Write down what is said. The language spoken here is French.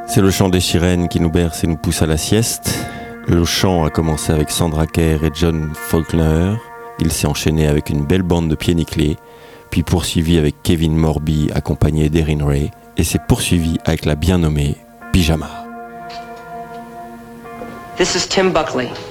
C'est le chant des sirènes qui nous berce et nous pousse à la sieste. Le chant a commencé avec Sandra Kerr et John Faulkner. Il s'est enchaîné avec une belle bande de pieds nickelés, puis poursuivi avec Kevin Morby accompagné d'Erin Ray, et s'est poursuivi avec la bien nommée Pyjama. This is Tim Buckley.